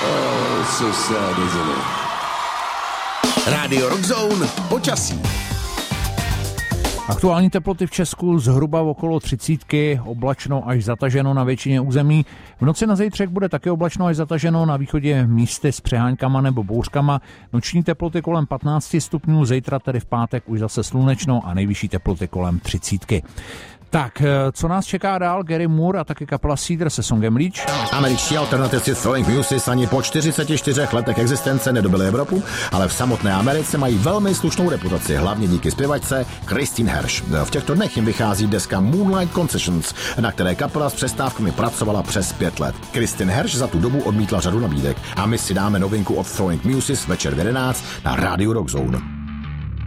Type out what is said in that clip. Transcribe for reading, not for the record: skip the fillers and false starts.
Oh, so sad, isn't it? Rádio Rock Zone, počasí. Aktuální teploty v Česku zhruba okolo 30, oblačno až zataženo na většině území. V noci na zítřek bude taky oblačno až zataženo, na východě místy s přeháňkama nebo bouřkama. Noční teploty kolem 15 stupňů, zítra tedy v pátek už zase slunečno a nejvyšší teploty kolem 30. Tak, co nás čeká dál? Gary Moore a taky kapela Seether se songem Leech. Američtí alternativci Throwing Muses ani po 44 letech existence nedobili Evropu, ale v samotné Americe mají velmi slušnou reputaci, hlavně díky zpěvačce Christine Hersh. V těchto dnech jim vychází deska Moonlight Concessions, na které kapela s přestávkami pracovala přes 5 let. Christine Hersh za tu dobu odmítla řadu nabídek a my si dáme novinku od Throwing Muses večer v 11 na rádiu Rock Zone.